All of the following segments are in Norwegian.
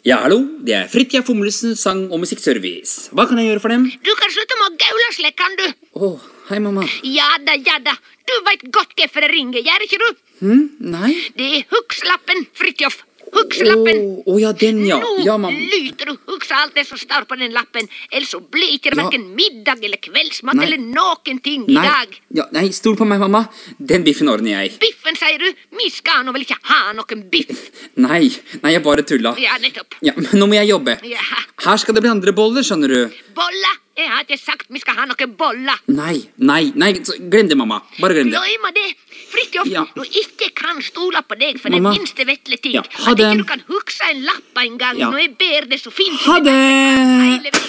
Ja, hallo, det Fridtjof Humlesens sang- og musikkservice. Hva kan jeg gjøre for dem? Du kan slutte med å gaule, kan du? Hei, mamma. Ja da. Du vet godt hvorfor jeg ringer, gjør ikke du? Nei. Det Hugslappen, Fridtjof. Hugslappen. Ja, den, ja. Ja, Nå mamma. lyter du hugsa alt det som står på den lappen. Ellers så blir ikke det Ja. hverken middag eller kveldsmat Nei. eller noen ting i dag. Nei, stol på meg, mamma. Den biffen ordner jeg. Biffen, sier du? Vi skal nå vel ikke ha noen biff? Nei, jeg bare tulla. Ja, nettopp. Ja, men nå må jeg jobbe. Ja. Her skal det bli andre boller, skjønner du. Bolla? Jeg har ikke sagt vi skal ha noen boller. Nei, glem det, mamma. Bare glem det. Glem det. Fridtjof, Ja. du ikke kan stole på deg for Mamma. den minste vetle ting. Ja, ha At det. ikke du kan hugsa en lapp en gang Ja. når jeg ber det så fint. Ha det. Hele veien.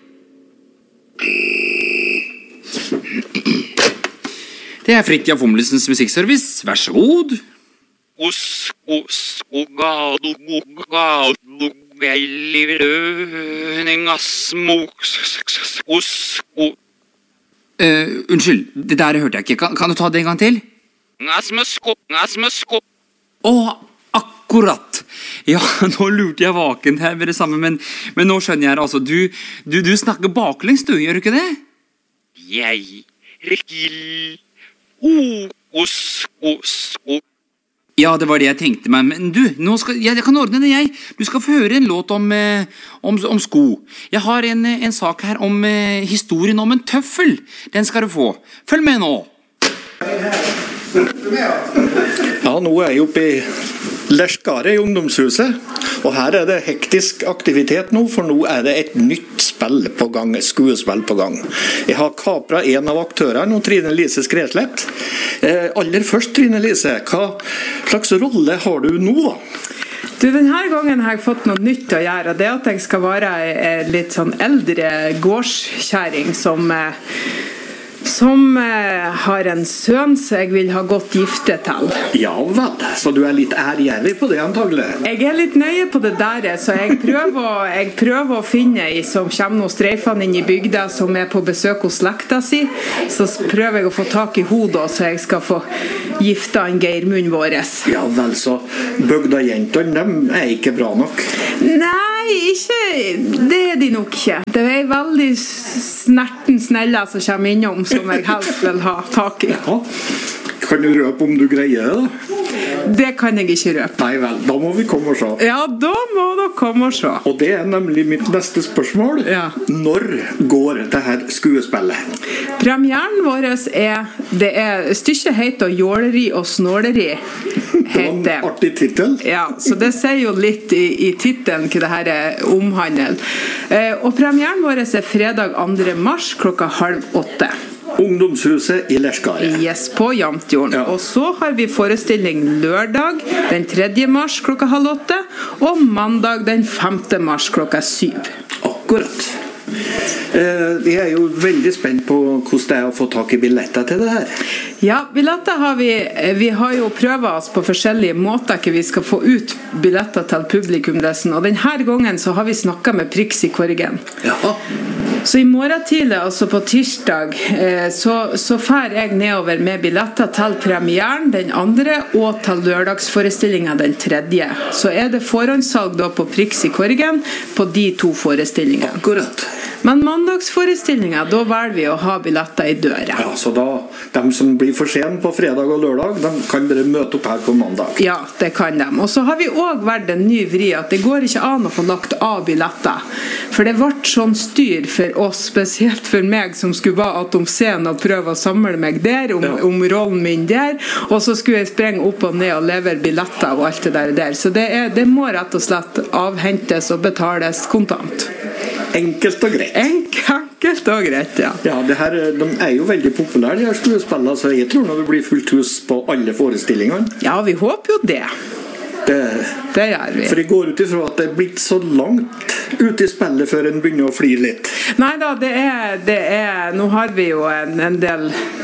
Det Fridtjof Humlesens musikkservice. Vær så god. Unnskyld, det der hørte jeg ikke. Kan du ta det en gang til? Akkurat. Ja, nå lurte jeg vaken her med det samme, men nå skjønner jeg det. Altså, du snakker baklengs, du, gjør du ikke det? Ja, det var det jeg tenkte meg, men du, jeg kan ordne det, jeg. Du skal få høre en låt om sko. Jeg har en sak her om historien om en tøffel. Den skal du få. Følg med nå. Ja, nå er jeg oppe i Leskare i ungdomshuset, og her er det hektisk aktivitet nå, for nå er det et nytt spill på gang, skuespill på gang. Jeg har kapret en av aktørene, Trine Lise Skreslept. Aller først, Trine Lise, hva slags rolle har du nå da? Du, denne gangen har jeg fått noe nytt å gjøre, og det er at jeg skal være litt sånn eldre gårdskjæring som har en sønn som jeg vil ha godt gifte til. Ja vel, så du er litt ærgjerrig på det antagelig? Jeg er litt nøye på det der, så jeg prøver å finne ei som kommer noen streifene inn i bygda, som er på besøk hos slekta si. Så prøver jeg å få tak i hodet, så jeg skal få gifte en Geirmund våres. Ja vel, så bygdajentene, dem er ikke bra nok? Nei, det er de nok ikke. Det er veldig snerten snella som kommer innom, som jeg helst vil ha tak i. Ja. Kan du røpe om du greier det da? Det kan jeg ikke røpe. Nei vel, da må vi komme og se. Ja, da må dere komme og se. Og det er nemlig mitt neste spørsmål. Ja. Når går det her skuespillet? Premieren vår stykket heter Jåleri og snåleri. Det var en artig titel. Ja, så det sier jo litt i titelen hva det her omhandler. Og premieren vår er fredag 2. mars klokka 7:30. Ungdomshuset i Leskare. Yes, på Jamtjorden. Ja. Og så har vi forestilling lørdag den 3. mars klokka 7:30, og mandag den 5. mars klokka 7. Akkurat. Jeg er jo veldig spent på hvordan det er å få tak i billetter til det her. Ja, billetter har vi har jo prøvet oss på forskjellige måter ikke vi skal få ut billetter til publikum, og denne gangen så har vi snakket med Prix i Korgen. Ja. Så i morgen tidlig, altså på tirsdag, så fer jeg nedover med billetter til premieren den 2. og til lørdagsforestillingen den 3. Så er det forhåndssalg da på Prix i Korgen på de 2 forestillingene. Akkurat. Men mandagsforestillingen, da velger vi å ha billetter i døra. Ja, så da, de som blir for sen på fredag og lørdag, de kan bare møte opp her på mandag. Ja, det kan de. Og så har vi også vært en ny vri, at det går ikke an å få lagt av billetter. For det ble sånn styr for oss, spesielt for meg, som skulle være at om scenen og prøve å samle meg der, om rollen min der, og så skulle jeg sprenge opp og ned og levere billetter og alt det der. Så det må rett og slett avhentes og betales kontant. Enkelt og greit. Enkelt og greit, ja. Ja, de er jo veldig populære, de her skuespillene, så jeg tror det blir fullt hus på alle forestillingene. Ja, vi håper jo det. Det gjør vi. For jeg går ut ifra at det er blitt så langt ute i spillet før en begynner å fly litt. Neida, det er nå har vi jo en del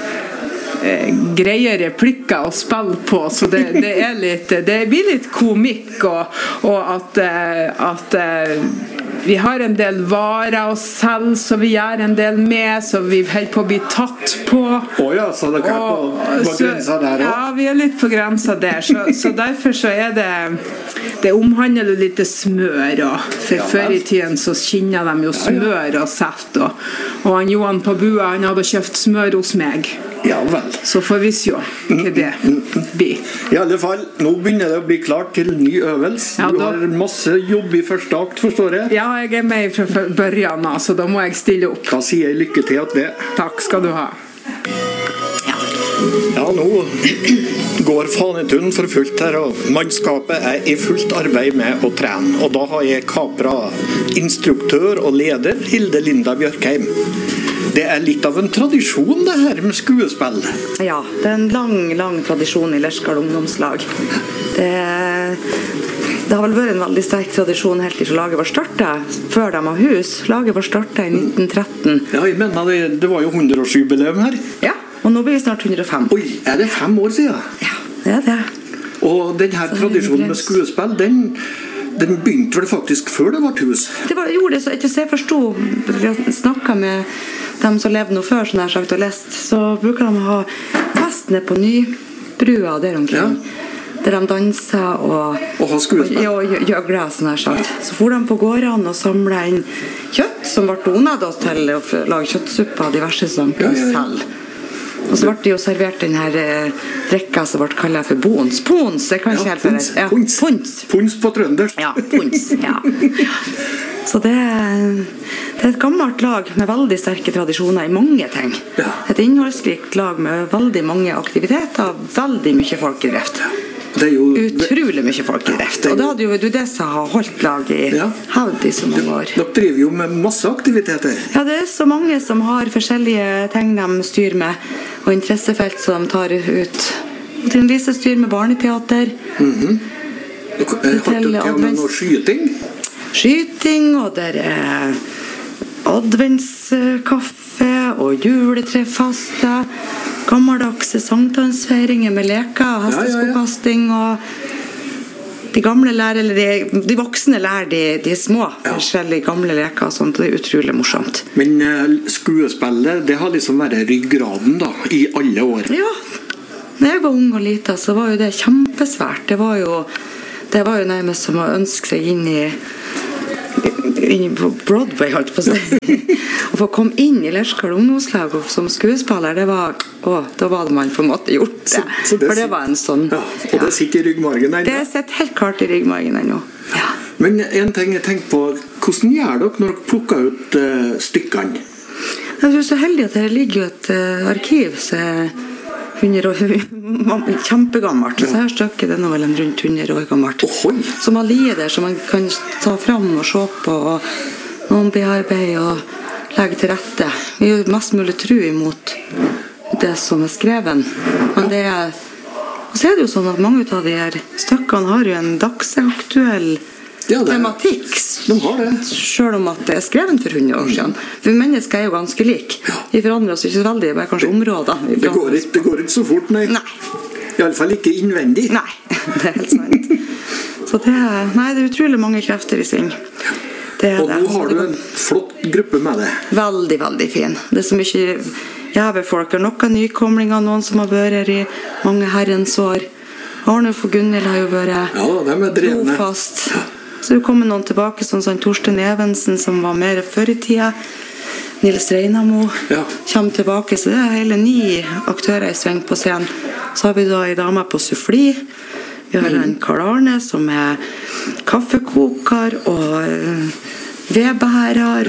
greie replikker å spille på, så det blir litt komikk og at vi har en del varer å selge, så vi gjør en del med, så vi holder på å bli tatt på. Ja, så det er på grensa der også? Ja, vi er litt på grensa der, så derfor så er det omhandler jo litt smør, for før i tiden så skinner de jo smør og salt, og han Johan på bua, han hadde kjøpt smør hos meg. Ja vel. Så får vi se hva det blir. I alle fall, nå begynner det å bli klart til ny øvelse. Ja, du har masse jobb i første akt, forstår jeg? Ja, jeg er med fra børjan, så da må jeg stille opp. Da sier jeg lykke til at det. Takk skal du ha. Ja, nå går Fanetun for fullt her, og mannskapet er i fullt arbeid med å trene. Og da har jeg kapret instruktør og leder Hilde Linda Bjørkheim. Det er litt av en tradisjon det her med skuespill. Ja, det er en lang tradisjon i Lerskal ungdomslag. Det har vel vært en veldig sterk tradisjon helt til laget var startet, før de har hus. Laget var startet i 1913. Ja, jeg mener det var jo 100-årsjubileum her. Ja, og nå blir vi snart 105. Oi, er det 5 år siden? Ja, det er det. Og denne tradisjonen med skuespill, den begynte vel faktisk før det var hus? Det gjorde det, så etter jeg forstod, vi har snakket med dem som levde noe før, sånn her sagt, og lest, så bruker de å ha fest ned på Nybrua der omkring. Ja. Der de danser og ha skuespill. Og gjøgler, sånn her sagt. Så for de på gårdene og samlet inn kjøtt som ble donet til å lage kjøttsuppe og diverse som selv. Og så ble det jo servert den her drikka som ble kallet for pons. Pons, det kan ikke helt være. Pons. Pons på trøndersk. Ja, pons, ja. Så det er et gammelt lag med veldig sterke tradisjoner i mange ting. Ja. Et innholdsrikt lag med veldig mange aktiviteter og veldig mye folk i drift. Det er jo utrolig mye folk i drift. Og da hadde jo det som har holdt lag i hevd i så mange år. Dere driver jo med masse aktiviteter. Ja, det er så mange som har forskjellige ting de styrer med, og interessefelt som de tar ut. Trine Lise styrer med barneteater. Har du til med noe skyting? Skyting, og der er adventskaffe og juletrefaste, gammeldagse sankthansfeiringer med leker og hesteskokasting, og de gamle lærer, eller de voksne lærer de små forskjellige gamle leker og sånt. Det er utrolig morsomt. Men skuespillet, det har liksom vært ryggraden da, i alle år? Ja, når jeg var ung og liten så var jo det kjempesvært. Det var jo nærmest som å ønske seg inn på Broadway, holdt på å si. Å få komme inn i Lerskal ungdomslag som skuespiller, da var det man på en måte gjort det. For det var en sånn... Ja, og det sitter i ryggmargen ennå? Det sitter helt klart i ryggmargen ennå. Ja. Men en ting jeg tenker på, hvordan gjør dere når dere plukker ut stykkene? Jeg er så heldig at det ligger jo et arkiv som kjempegammelt. Så her stykket det er nå vel rundt 100 år gammelt. Som har liet der, som man kan ta fram og se på, og noen bearbeider og legge til rette. Vi gjør mest mulig tro imot det som er skreven. Men og så er det jo sånn at mange av de her stykkene har jo en dagsaktuell tematikk, selv om at det er skrevet for 100 år siden. For mennesker er jo ganske like. Vi forandrer oss ikke så veldig, bare kanskje områder. Det går ikke så fort, nei. I alle fall ikke innvendig. Nei, det er helt sant. Så det er utrolig mange krefter i sving. Og nå har du en flott gruppe med det. Veldig, veldig fin. Det er så mye jævefolk, noen nykomlinger, noen som har vært her i mange herrens år. Arnulf og Gunnhild har jo vært rofast. Så det kommer noen tilbake, sånn som Torsten Evensen, som var mer før i tida. Nils Reinamo kommer tilbake, så det er hele 9 aktører i sving på scenen. Så har vi da en dame på suffli. Vi har en Karl Arne, som er kaffekoker og vedbærer.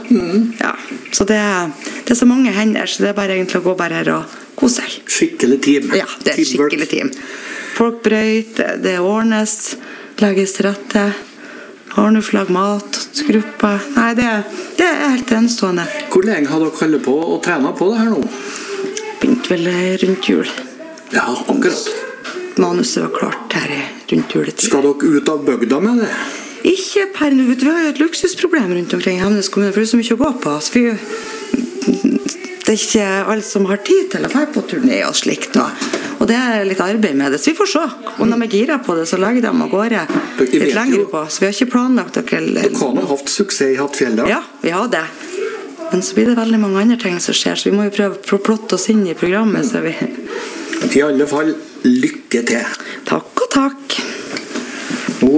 Så det er så mange hender, så det er bare egentlig å gå bare her og kose seg. Skikkelig team. Ja, det er et skikkelig team. Folk brøyter, det ordnes, legges til rette. Arnulf lager mat, grupper. Nei, det er helt enestående. Hvor lenge har dere holdt på å trene på det her nå? Begynte vel rundt jul. Ja, akkurat. Manuset var klart her rundt juletid. Skal dere ut av bygda med det? Ikke per nå. Vi har jo et luksusproblem rundt omkring i Hemnes kommune, for det er så mye å gå på. det ikke alle som har tid til å være på turné og slikt nå. Og det litt arbeid med det, så vi får se. Om de gira på det, så lager de av gårde litt lengre på. Så vi har ikke planlagt dere... Dere har hatt suksess I Hattfjell da? Ja, vi har det. Men så blir det veldig mange andre ting som skjer, så vi må jo prøve å plotte oss inn I programmet, så vi... I alle fall, lykke til. Takk og takk. Nå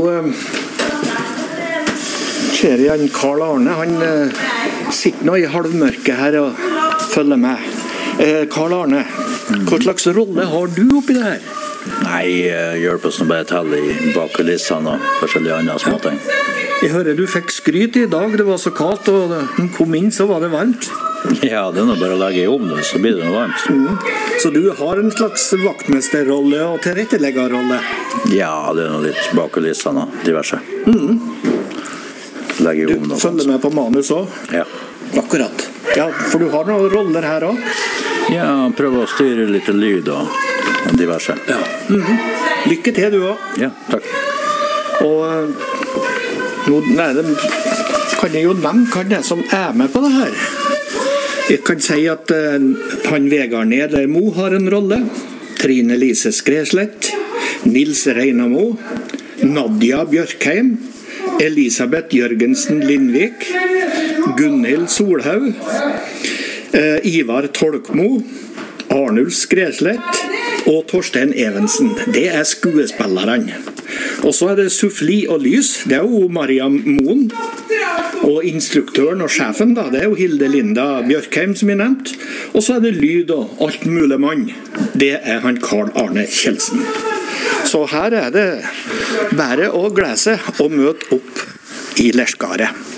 ser jeg Karl Arne, han sitter nå I halvmørket her og følger med. Karl Arne, hva slags rolle har du oppi det her? Nei, jeg hjelper som bare til I bakulissene og forskjellige andre småting. Jeg hører du fikk skryt I dag, det var så kaldt, og når du kom inn så var det varmt. Ja, det nå bare å legge I ovnen, så blir det noe varmt. Så du har en slags vaktmesterrolle og tilretteleggerrolle? Ja, det noe litt bakulissene og diverse. Legge I ovnen. Du følger med på manus også? Ja. Akkurat. Ja, for du har noen roller her også? Ja, prøver å styre litt lyd og diverse. Ja. Lykke til du også. Ja, takk. Og nå kan jeg jo nevne hva det som med på det her. Jeg kan si at han Vegard Nedermo har en rolle, Trine Lise Skreslett, Nils Reinamo, Nadia Bjørkheim, Elisabeth Jørgensen Lindvik, Gunhild Solhaug, Ivar Tolkmo, Arnulf Skreslett og Torstein Evensen. Det skuespillerne. Og så det Suffli og Lys, det jo Mariam Moen. Og instruktøren og sjefen da, det jo Hilde Linda Bjørkheim som jeg nevnt. Og så det lyd og alt mulig mann. Det han Karl Arne Kjeldsen. Så her det bare å glede seg og møte opp I Lerskaret.